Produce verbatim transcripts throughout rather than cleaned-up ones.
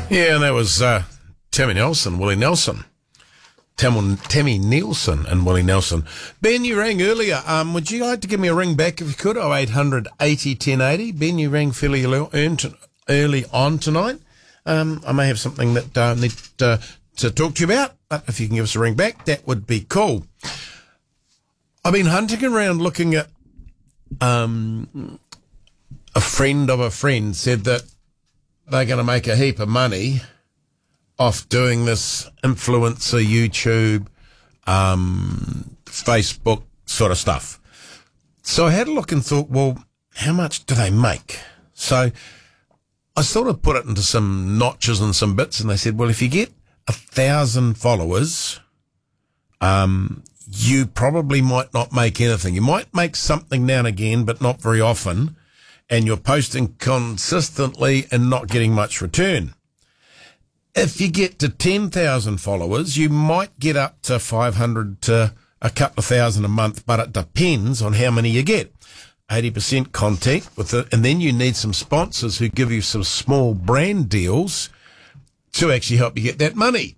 Yeah, and that was uh, Tammy Nelson, Willie Nelson. Tam- Tammy Nielsen and Willie Nelson. Ben, you rang earlier. Um, would you like to give me a ring back if you could? oh eight hundred eighty ten eighty. Ben, you rang fairly early on tonight. Um, I may have something that I uh, need uh, to talk to you about, but if you can give us a ring back, that would be cool. I've been hunting around looking at um, a friend of a friend said that they're going to make a heap of money off doing this influencer, YouTube, um, Facebook sort of stuff. So I had a look and thought, well, how much do they make? So I sort of put it into some notches and some bits, and they said, well, if you get a thousand followers, um, you probably might not make anything. You might make something now and again, but not very often, and you're posting consistently and not getting much return. If you get to ten thousand followers, you might get up to five hundred to a couple of thousand a month, but it depends on how many you get. eighty percent content with it, and then you need some sponsors who give you some small brand deals to actually help you get that money.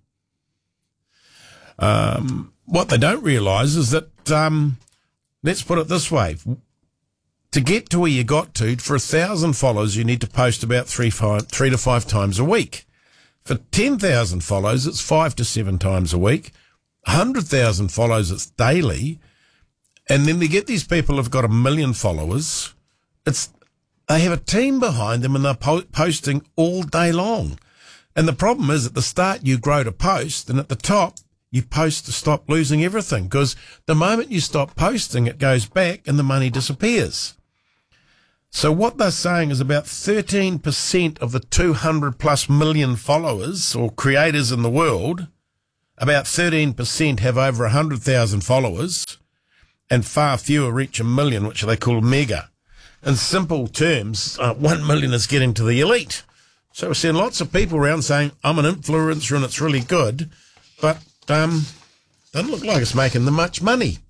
Um, what they don't realise is that, um, let's put it this way. To get to where you got to, for a thousand followers, you need to post about three, five, three to five times a week. For ten thousand follows, it's five to seven times a week. one hundred thousand follows, it's daily. And then they get these people who've got a million followers. It's they have a team behind them, and they're po- posting all day long. And the problem is, at the start, you grow to post, and at the top, you post to stop losing everything. Because the moment you stop posting, it goes back and the money disappears. So what they're saying is about thirteen percent of the two hundred plus million followers or creators in the world, about thirteen percent have over one hundred thousand followers, and far fewer reach a million, which they call mega. In simple terms, uh, one million is getting to the elite. So we're seeing lots of people around saying, I'm an influencer and it's really good, but um, doesn't look like it's making them much money.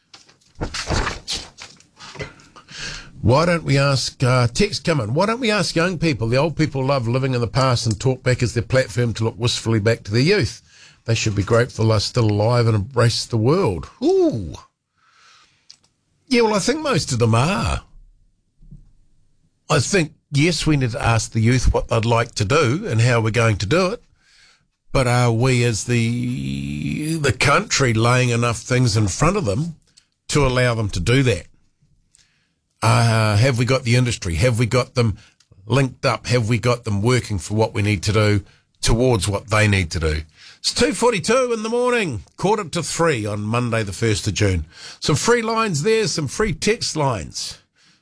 Why don't we ask, uh, text come in, why don't we ask young people? The old people love living in the past and talk back as their platform to look wistfully back to their youth. They should be grateful they're still alive and embrace the world. Ooh. Yeah, well, I think most of them are. I think, yes, we need to ask the youth what they'd like to do and how we're going to do it. But are we as the the country laying enough things in front of them to allow them to do that? Uh, have we got the industry? Have we got them linked up? Have we got them working for what we need to do towards what they need to do? It's two forty-two in the morning, quarter to three on Monday the first of June. Some free lines there, some free text lines.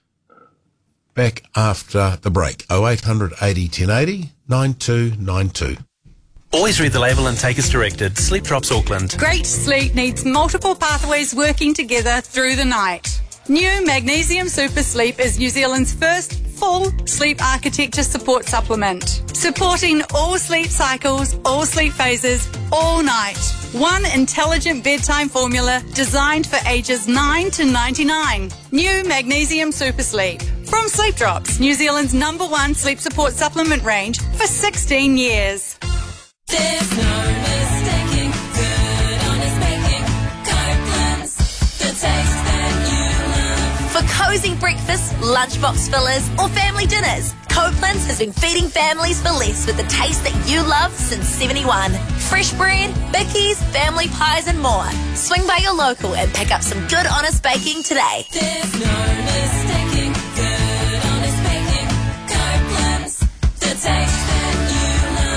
Back after the break. oh eight hundred eighty ten eighty, nine two nine two. Always read the label and take as directed. Sleep Drops Auckland. Great sleep needs multiple pathways working together through the night. New Magnesium Super Sleep is New Zealand's first full sleep architecture support supplement, supporting all sleep cycles, all sleep phases, all night. One intelligent bedtime formula designed for ages nine to ninety-nine. New Magnesium Super Sleep. From Sleep Drops, New Zealand's number one sleep support supplement range for sixteen years. There's no mistaking good honest baking. Copeland's, the taste that you love. For cosy breakfasts, lunchbox fillers, or family dinners, Copeland's has been feeding families for less with the taste that you love since seventy-one. Fresh bread, bickies, family pies, and more. Swing by your local and pick up some good honest baking today. There's no mistaking good honest baking. Copeland's, the taste that you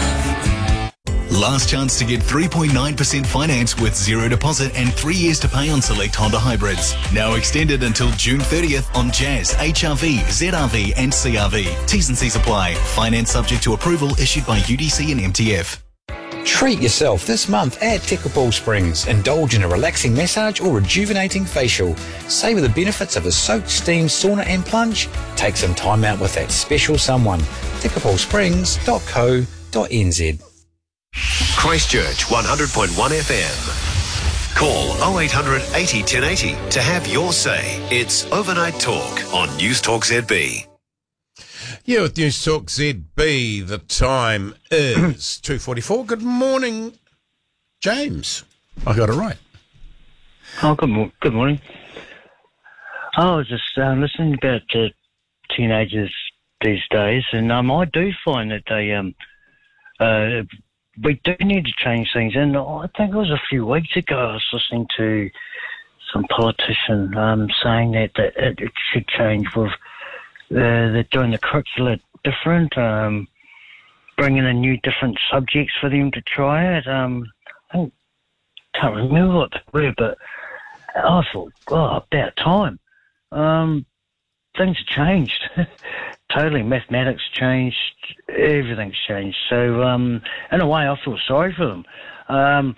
love. Last chance to get three point nine percent finance with zero deposit and three years to pay on select Honda hybrids. Now extended until June thirtieth on Jazz, H R V, Z R V and C R V. T's and C's apply. Finance subject to approval issued by U D C and M T F. Treat yourself this month at Tekapō Springs. Indulge in a relaxing massage or rejuvenating facial. Savour the benefits of a soak, steam, sauna and plunge. Take some time out with that special someone. tekapō springs dot co dot n z. Christchurch one hundred point one F M. Call oh eight hundred eighty ten eighty to have your say. It's Overnight Talk on News Talk Z B. Yeah, with News Talk Z B, the time is two forty-four. Good morning, James. I got it right. Oh, good, mo- good morning. I was just uh, listening about uh, teenagers these days, and um, I do find that they um, uh, we do need to change things. And I think it was a few weeks ago I was listening to some politician um, saying that, that it, it should change with uh, they're doing the curricula different, um, bringing in new different subjects for them to try it. Um, I can't remember what they were, but I thought, oh, about time. Um, things have changed. Totally. Mathematics changed. Everything's changed. So, um, in a way, I feel sorry for them. Um,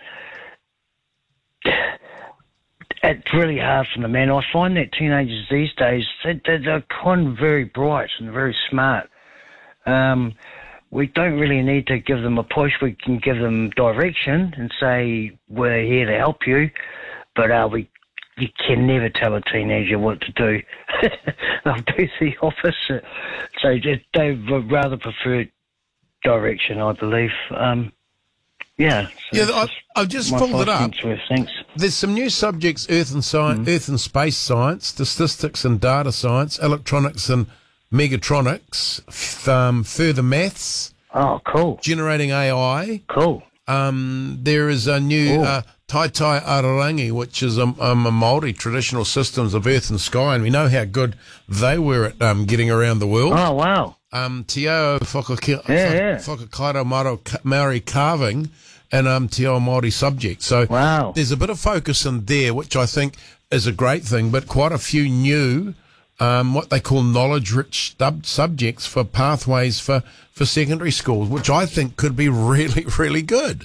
it's really hard for them, man. I find that teenagers these days, they, they're kind of very bright and very smart. Um, we don't really need to give them a push. We can give them direction and say, we're here to help you, but uh, we you can never tell a teenager what to do. They'll do the opposite. So they, they would rather prefer direction, I believe. Um, yeah. So Yeah, I, I've just my pulled it five up. cents worth. Thanks. There's some new subjects: Earth and science, Earth and space science, statistics and data science, electronics and megatronics, f- um, further maths, Oh, cool. generating A I. Cool. Um, there is a new Cool. uh, Tai Tai Aotearangi, which is a, um, a Māori traditional systems of earth and sky, and we know how good they were at um, getting around the world. Oh, wow. Um, Te Ao Whakaki- Yeah, yeah. Whakakairo Maro- Maori carving and um, Te Ao Māori subject. So Wow. there's a bit of focus in there, which I think is a great thing, but quite a few new um, what they call knowledge-rich sub- subjects for pathways for, for secondary schools, which I think could be really, really good.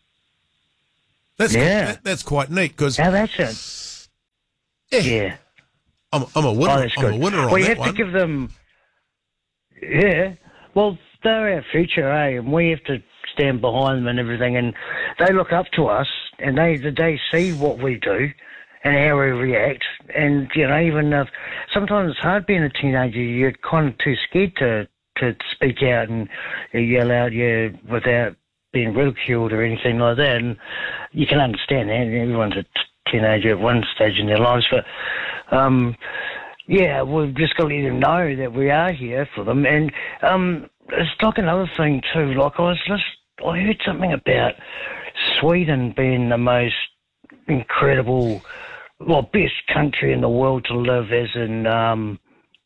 That's Yeah. that, that's quite neat because Now that's it. yeah, Yeah. I'm, I'm a winner. Oh, that's I'm good. a winner on well, you that have one. to give them. Yeah. Well, they're our future, eh? And we have to stand behind them and everything. And they look up to us, and they they see what we do and how we react. And you know, even if sometimes it's hard being a teenager, you're kind of too scared to to speak out and yell out, yeah, without being ridiculed or anything like that. And you can understand that. Everyone's a t- teenager at one stage in their lives, but. Um, Yeah, we've just got to let them know that we are here for them. And um, it's like another thing too. Like I was just, I heard something about Sweden being the most incredible, well, best country in the world to live, as in um,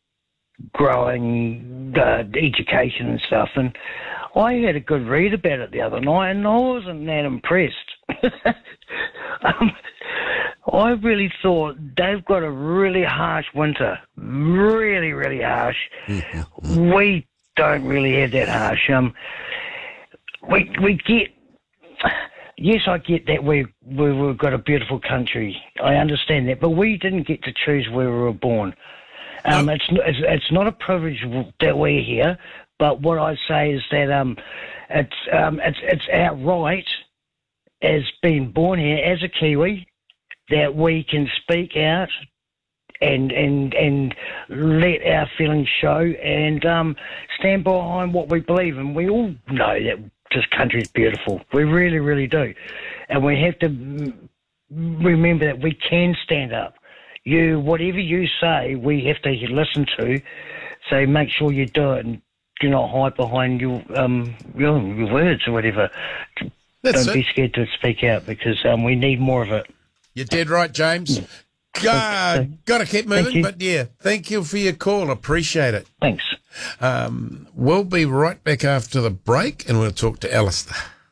growing uh, education and stuff. And I had a good read about it the other night, and I wasn't that impressed. um, I really thought they've got a really harsh winter, really, really harsh. We don't really have that harsh. Um, we we get, yes, I get that we we we've got a beautiful country. I understand that, but we didn't get to choose where we were born. Um, No. it's, n- it's it's not a privilege that we're here, but what I say is that um, it's um, it's it's our right as being born here as a Kiwi, that we can speak out and and and let our feelings show and um, stand behind what we believe. And we all know that this country is beautiful. We really, really do. And we have to mm, remember that we can stand up. You, whatever you say, we have to listen to. So make sure you do it and do not hide behind your um your, your words or whatever. That's Don't it. be scared to speak out because um, we need more of it. You're dead right, James. Got to keep moving, you. but yeah, thank you for your call. Appreciate it. Thanks. Um, we'll be right back after the break, and we'll talk to Alistair.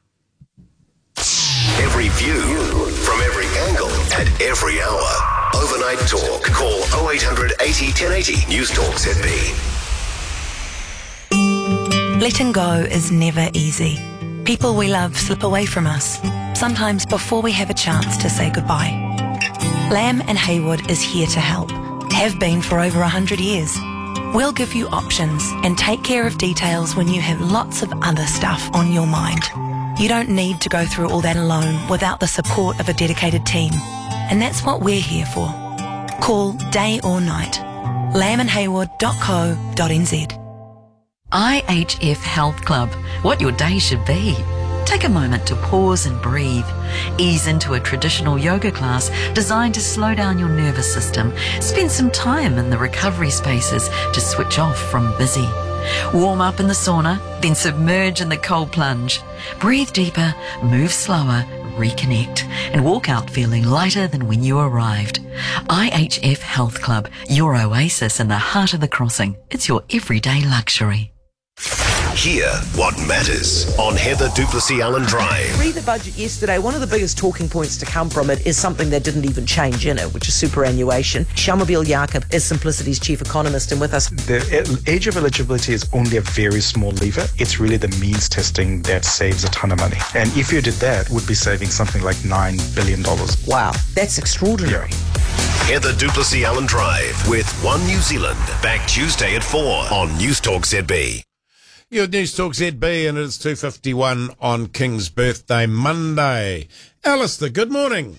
Every view from every angle at every hour. Overnight Talk. Call oh eight hundred eighty ten eighty. News Talk Z B. Letting go is never easy. People we love slip away from us, sometimes before we have a chance to say goodbye. Lamb and Haywood is here to help, have been for over one hundred years. We'll give you options and take care of details when you have lots of other stuff on your mind. You don't need to go through all that alone without the support of a dedicated team, and that's what we're here for. Call day or night. lamb and haywood dot co dot n z. I H F Health Club, what your day should be. Take a moment to pause and breathe. Ease into a traditional yoga class designed to slow down your nervous system. Spend some time in the recovery spaces to switch off from busy. Warm up in the sauna, then submerge in the cold plunge. Breathe deeper, move slower, reconnect, and walk out feeling lighter than when you arrived. I H F Health Club, your oasis in the heart of the crossing. It's your everyday luxury. Hear what matters on Heather Duplessis Allen Drive. Read the budget yesterday. One of the biggest talking points to come from it is something that didn't even change in it, which is superannuation. Shamobile Jakob is Simplicity's chief economist and with us. The age of eligibility is only a very small lever. It's really the means testing that saves a ton of money. And if you did that, we'd be saving something like nine billion dollars. Wow, that's extraordinary. Yeah. Heather Duplessis Allen Drive with One New Zealand. Back Tuesday at four on News Talk Z B. Your News Talk Z B, and it's two fifty-one on King's birthday Monday. Alistair, good morning.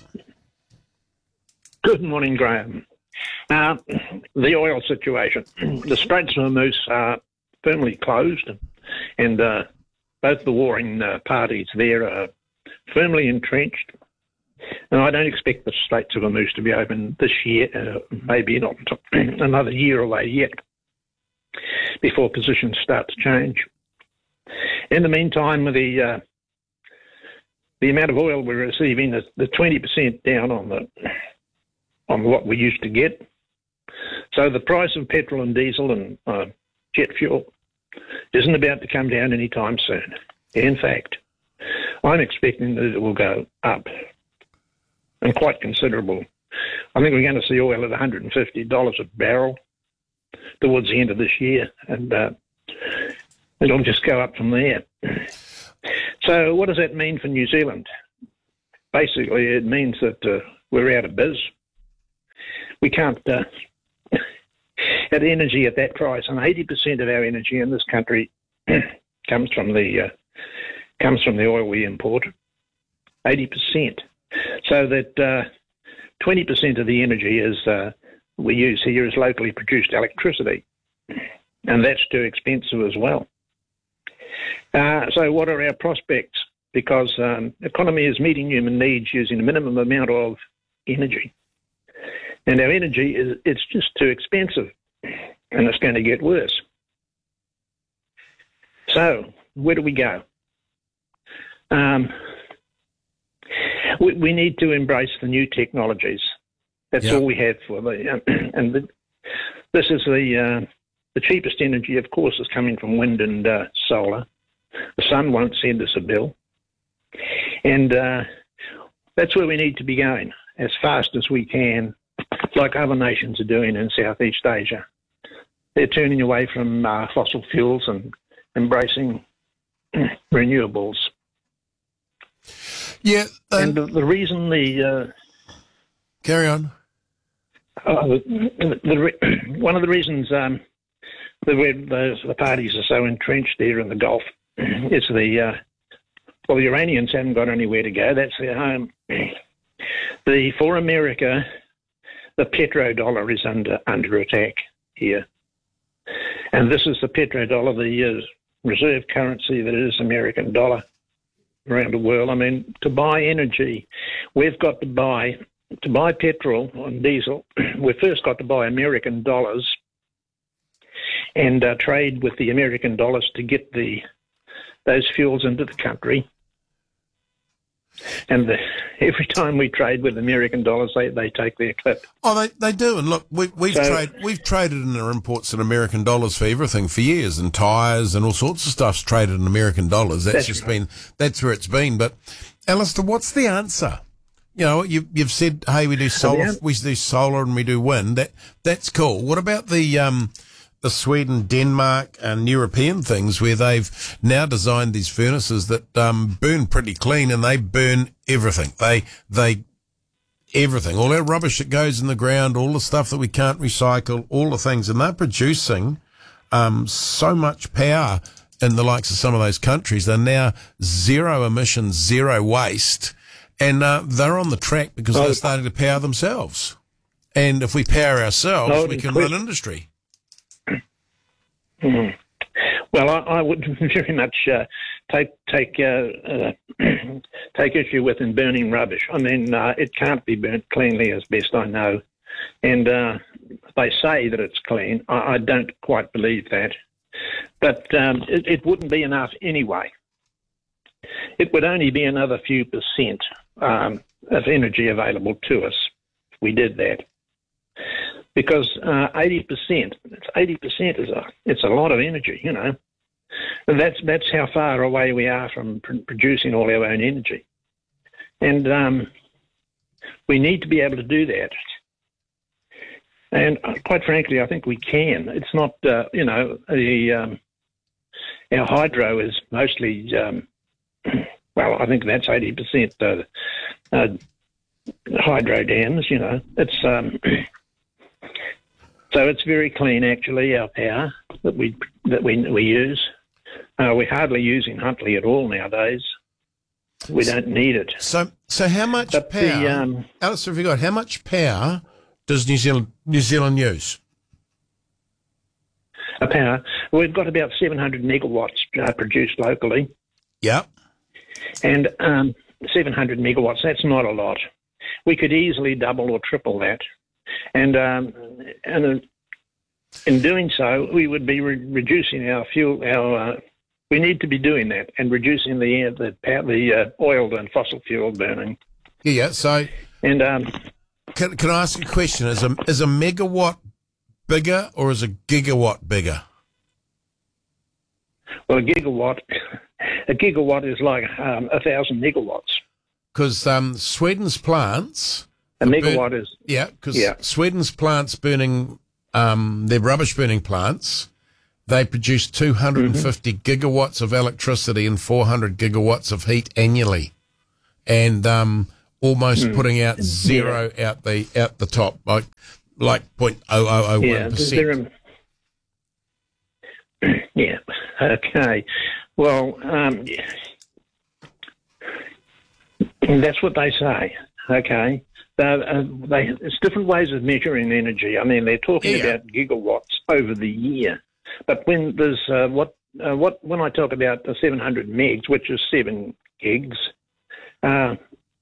Good morning, Graham. Uh, the oil situation. The Straits of Hormuz are firmly closed, and uh, both the warring uh, parties there are firmly entrenched. And I don't expect the Straits of Hormuz to be open this year, uh, maybe not another year away yet, before positions start to change. In the meantime, the uh, the amount of oil we're receiving is the twenty percent down on the on what we used to get. So the price of petrol and diesel and uh, jet fuel isn't about to come down anytime soon. In fact, I'm expecting that it will go up, and quite considerable. I think we're going to see oil at one hundred fifty dollars a barrel towards the end of this year, and uh, it'll just go up from there. So what does that mean for New Zealand? Basically, it means that uh, we're out of biz. We can't uh, get energy at that price, and eighty percent of our energy in this country comes from the uh, comes from the oil we import. eighty percent. So that uh, twenty percent of the energy is uh, we use here is locally produced electricity, and that's too expensive as well. Uh, so what are our prospects? Because um, economy is meeting human needs using a minimum amount of energy, and our energy is it's just too expensive, and it's going to get worse. So where do we go? Um, we, we need to embrace the new technologies. That's Yeah. all we have for the, um, and the, this is the uh, the cheapest energy, of course, is coming from wind and uh, solar. The sun won't send us a bill, and uh, that's where we need to be going as fast as we can, like other nations are doing in Southeast Asia. They're turning away from uh, fossil fuels and embracing renewables. Yeah, um, and the, the reason the uh, carry on. Uh, the, the, re- one of the reasons um, the, the the parties are so entrenched there in the Gulf is the uh, well, the Iranians haven't got anywhere to go. That's their home. The for America, the petrodollar is under under attack here, and this is the petrodollar, the uh, reserve currency that is American dollar around the world. I mean, to buy energy, we've got to buy. To buy petrol and diesel, we've first got to buy American dollars and uh, trade with the American dollars to get the those fuels into the country. And the, every time we trade with American dollars, they, they take their clip. Oh, they they do. And look, we, we've So- trade we've traded in our imports in American dollars for everything for years, and tyres and all sorts of stuff's traded in American dollars. That's, That's just right. been that's where it's been. But Alistair, what's the answer? You know, you, you've said, hey, we do solar, an- we do solar, and we do wind. That that's cool. What about the um, the Sweden, Denmark, and European things where they've now designed these furnaces that um, burn pretty clean, and they burn everything. They they everything, all our rubbish that goes in the ground, all the stuff that we can't recycle, all the things, and they're producing um, so much power in the likes of some of those countries. They're now zero emissions, zero waste. And uh, they're on the track because Oh. they're starting to power themselves. And if we power ourselves, Oh, we can quick. run industry. Mhm. Well, I, I would very much uh, take take uh, uh, take issue with in burning rubbish. I mean, uh, it can't be burnt cleanly, as best I know, and uh, they say that it's clean. I, I don't quite believe that, but um, it, it wouldn't be enough anyway. It would only be another few percent um, of energy available to us if we did that. Because uh, eighty percent, it's eighty percent is a it's a lot of energy, you know. And that's that's how far away we are from pr- producing all our own energy, and um, we need to be able to do that. And uh, quite frankly, I think we can. It's not, uh, you know, the um, our hydro is mostly, um, well, I think that's eighty percent uh, uh, hydro dams. You know, it's. Um, So it's very clean, actually, our power that we that we we use. Uh, we're hardly using Huntly at all nowadays. We don't need it. So, so how much But power, the, um, Alistair, have you got, how much power does New Zealand New Zealand use? A power. We've got about seven hundred megawatts uh, produced locally. Yeah. And um, seven hundred megawatts, that's not a lot. We could easily double or triple that. And um, and uh, in doing so, we would be re- reducing our fuel. Our uh, we need to be doing that and reducing the uh, the the uh, oil and fossil fuel burning. Yeah. yeah. So, and um, can can I ask a question? Is a is a megawatt bigger or is a gigawatt bigger? Well, a gigawatt, a gigawatt is like um, a thousand megawatts. Because um, Sweden's plants. A megawatt is yeah, because yeah. Sweden's plants burning um, their rubbish burning plants, they produce two hundred fifty mm-hmm. gigawatts of electricity and four hundred gigawatts of heat annually, and um, almost mm. putting out zero yeah. out the out the top, like like point oh oh oh one percent. Yeah. Okay. Well, um, that's what they say. Okay. Uh, uh, they, it's different ways of measuring energy. I mean, they're talking yeah. about gigawatts over the year, but when there's uh, what uh, what when I talk about the seven hundred megs, which is seven gigs, uh,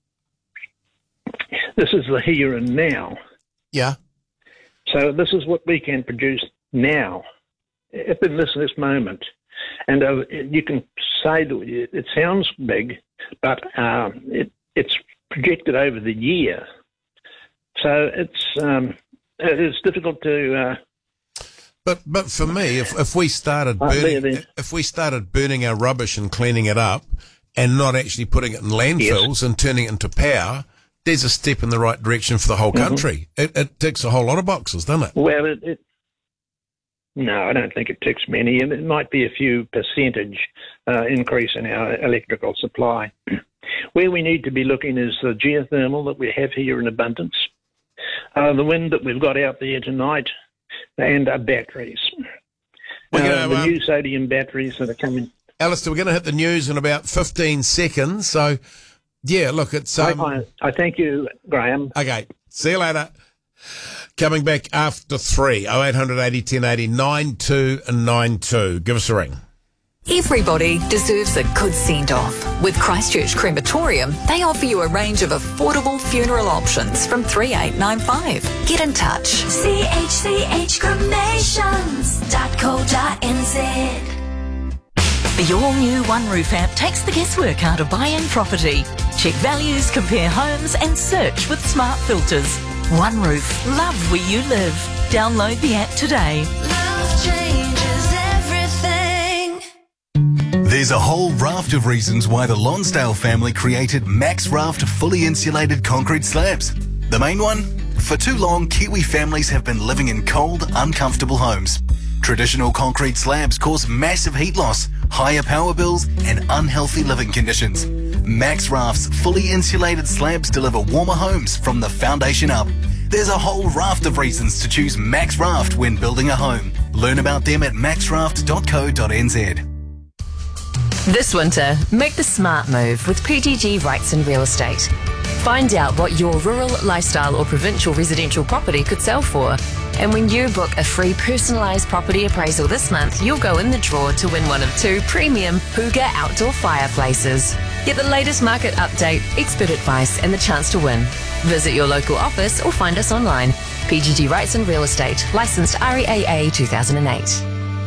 this is the here and now. Yeah. So this is what we can produce now, if in this this moment, and uh, you can say that it sounds big, but uh, it it's projected over the year. So it's um, it's difficult to. Uh, but but for me, if if we started burning, uh, there, there. if we started burning our rubbish and cleaning it up, and not actually putting it in landfills yes. and turning it into power, there's a step in the right direction for the whole country. Mm-hmm. It, it ticks a whole lot of boxes, doesn't it? Well, it, it. No, I don't think it ticks many, and it might be a few percentage uh, increase in our electrical supply. Where we need to be looking is the geothermal that we have here in abundance, uh, the wind that we've got out there tonight, and uh, batteries. Uh, gonna, the um, new sodium batteries that are coming. Alistair, we're going to hit the news in about fifteen seconds. So, yeah, look, it's... Um, I, I, I thank you, Graham. Okay, see you later. Coming back after three, oh eight hundred eighty ten eighty, nine two nine two. Give us a ring. Everybody deserves a good send-off. With Christchurch Crematorium, they offer you a range of affordable funeral options from three eight nine five. Get in touch. c h c h cremations dot co dot n z. The all-new One Roof app takes the guesswork out of buying property. Check values, compare homes and search with smart filters. One Roof. Love where you live. Download the app today. Love changes everything. There's a whole raft of reasons why the Lonsdale family created Max Raft fully insulated concrete slabs. The main one? For too long, Kiwi families have been living in cold, uncomfortable homes. Traditional concrete slabs cause massive heat loss, higher power bills and unhealthy living conditions. Max Raft's fully insulated slabs deliver warmer homes from the foundation up. There's a whole raft of reasons to choose Max Raft when building a home. Learn about them at max raft dot co dot n z. This winter, make the smart move with P T G Rights and Real Estate. Find out what your rural, lifestyle or provincial residential property could sell for. And when you book a free personalised property appraisal this month, you'll go in the draw to win one of two premium Huga outdoor fireplaces. Get the latest market update, expert advice and the chance to win. Visit your local office or find us online. P G G Rights and Real Estate, licensed R E A A two thousand eight.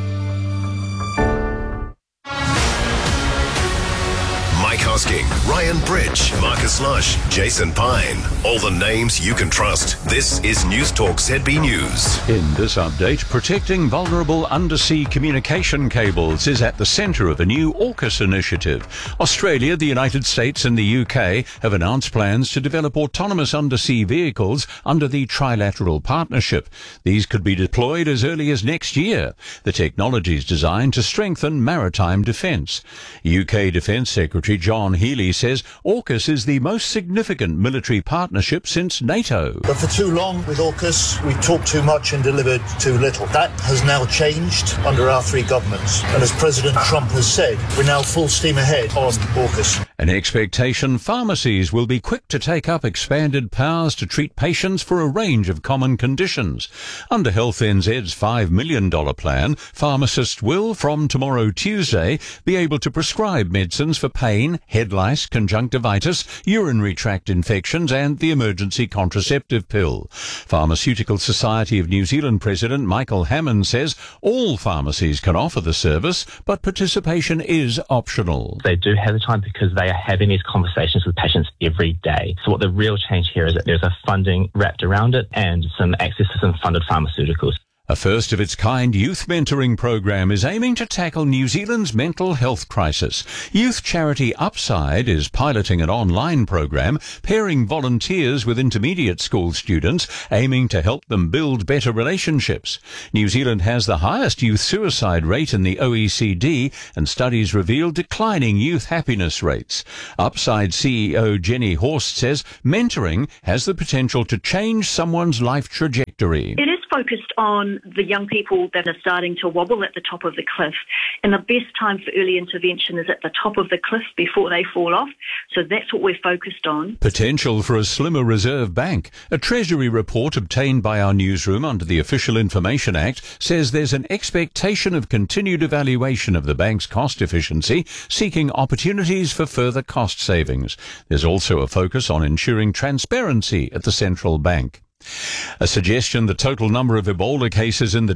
Mike Hosking, Ryan Bridge, Marcus Lush, Jason Pine. All the names you can trust. This is News Talk Z B News. In this update, protecting vulnerable undersea communication cables is at the centre of a new AUKUS initiative. Australia, the United States and the U K have announced plans to develop autonomous undersea vehicles under the Trilateral Partnership. These could be deployed as early as next year. The technology is designed to strengthen maritime defence. U K Defence Secretary John Healey says AUKUS is the most significant military partnership since NATO. But for too long with AUKUS, we talked too much and delivered too little. That has now changed under our three governments. And as President Trump has said, we're now full steam ahead on AUKUS. An expectation pharmacies will be quick to take up expanded powers to treat patients for a range of common conditions. Under Health N Z's five million dollars plan, pharmacists will, from tomorrow Tuesday, be able to prescribe medicines for pain, head lice, conjunctivitis, urinary tract infections and the emergency contraceptive pill. Pharmaceutical Society of New Zealand President Michael Hammond says all pharmacies can offer the service, but participation is optional. They do have the time because they are having these conversations with patients every day. So what the real change here is that there's a funding wrapped around it and some access to some funded pharmaceuticals. A first-of-its-kind youth mentoring program is aiming to tackle New Zealand's mental health crisis. Youth charity Upside is piloting an online program pairing volunteers with intermediate school students, aiming to help them build better relationships. New Zealand has the highest youth suicide rate in the O E C D, and studies reveal declining youth happiness rates. Upside C E O Jenny Horst says mentoring has the potential to change someone's life trajectory. It is focused on the young people that are starting to wobble at the top of the cliff. And the best time for early intervention is at the top of the cliff before they fall off. So that's what we're focused on. Potential for a slimmer Reserve Bank. A Treasury report obtained by our newsroom under the Official Information Act says there's an expectation of continued evaluation of the bank's cost efficiency, seeking opportunities for further cost savings. There's also a focus on ensuring transparency at the central bank. A suggestion the total number of Ebola cases in the